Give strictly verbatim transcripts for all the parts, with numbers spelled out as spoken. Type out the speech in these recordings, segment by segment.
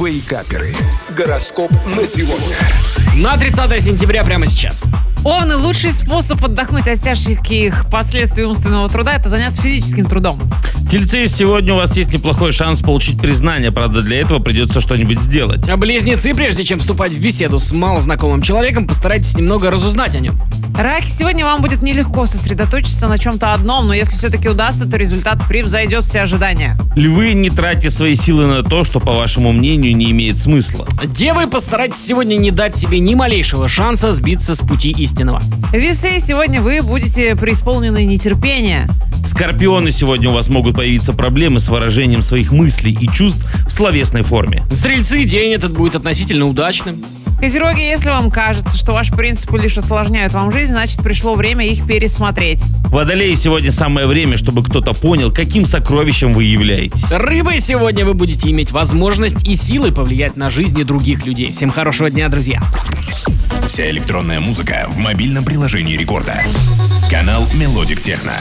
Вейкаперы. Гороскоп на сегодня. На тридцатое сентября прямо сейчас. Овны, лучший способ отдохнуть от тяжких последствий умственного труда – это заняться физическим трудом. Тельцы, сегодня у вас есть неплохой шанс получить признание, правда, для этого придется что-нибудь сделать. А близнецы, прежде чем вступать в беседу с малознакомым человеком, постарайтесь немного разузнать о нем. Раки, сегодня вам будет нелегко сосредоточиться на чем-то одном, но если все-таки удастся, то результат превзойдет все ожидания. Львы, не тратьте свои силы на то, что, по вашему мнению, не имеет смысла. Девы, постарайтесь сегодня не дать себе ни малейшего шанса сбиться с пути истинного. Весы, сегодня вы будете преисполнены нетерпения. Скорпионы, сегодня у вас могут появиться проблемы с выражением своих мыслей и чувств в словесной форме. Стрельцы, день этот будет относительно удачным. Козероги, если вам кажется, что ваши принципы лишь осложняют вам жизнь, значит, пришло время их пересмотреть. Водолеи, сегодня самое время, чтобы кто-то понял, каким сокровищем вы являетесь. Рыбы, сегодня вы будете иметь возможность и силы повлиять на жизни других людей. Всем хорошего дня, друзья. Вся электронная музыка в мобильном приложении Рекорда. Канал Мелодик Техно.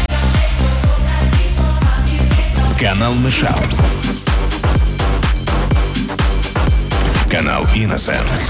Канал Мешап. Канал Innocence.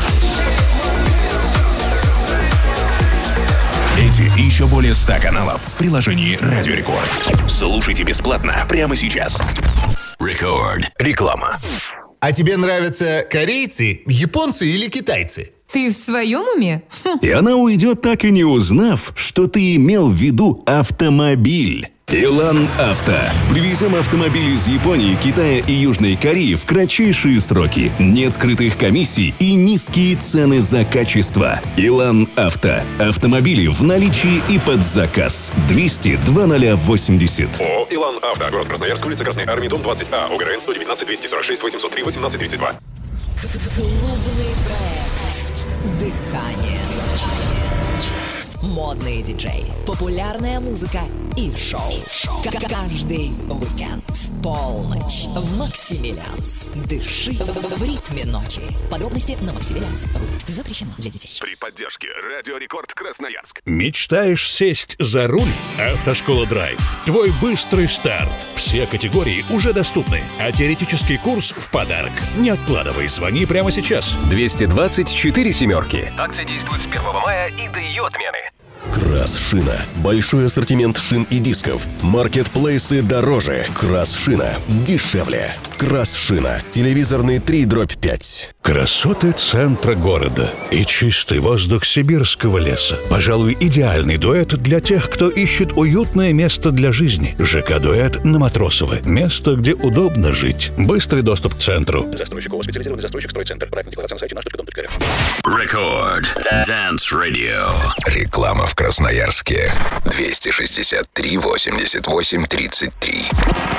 Эти и еще более ста каналов в приложении Радио Рекорд. Слушайте бесплатно прямо сейчас. Рекорд. Реклама. А тебе нравятся корейцы, японцы или китайцы? Ты в своем уме? И она уйдет, так и не узнав, что ты имел в виду автомобиль. Илан Авто. Привезем автомобили из Японии, Китая и Южной Кореи в кратчайшие сроки. Нет скрытых комиссий и низкие цены за качество. Илан Авто. Автомобили в наличии и под заказ. двести два ноль восемьдесят. ООО «Илан Авто». Город Красноярск, улица Красной Армии, дом двадцать А. ОГРН сто девятнадцать двести сорок шесть восемьсот три восемнадцать тридцать два. Клубный проект «Дыхание ночи». Модные диджеи, популярная музыка и шоу. Каждый уикенд. Полночь в Максимилианс. Дыши в ритме ночи. Подробности на Максимилианс. Запрещено для детей. При поддержке Радио Рекорд Красноярск. Мечтаешь сесть за руль? Автошкола Драйв. Твой быстрый старт. Все категории уже доступны, а теоретический курс в подарок. Не откладывай, звони прямо сейчас. двести двадцать четыре семерки. Акция действует с первого мая и до ее отмены. Крас-шина. Большой ассортимент шин и дисков. Маркетплейсы дороже. Крас-шина дешевле. Крас-шина. Телевизорный три дробь пять. Красоты центра города и чистый воздух сибирского леса. Пожалуй, идеальный дуэт для тех, кто ищет уютное место для жизни. ЖК-дуэт на Матросова. Место, где удобно жить. Быстрый доступ к центру. Застройщик ООО «Специализированный застройщик Стройцентр». Проектная декларация на сайте наш точка дом точка рф. Рекорд. Dance Radio. Реклама в Красноярске. двести шестьдесят три восемьдесят восемь тридцать три.